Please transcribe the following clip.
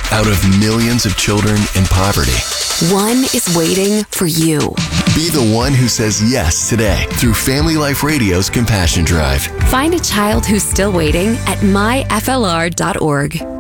out of millions of children in poverty. One is waiting for you. Be the one who says yes today through Family Life Radio's Compassion Drive. Find a child who's still waiting at myflr.org.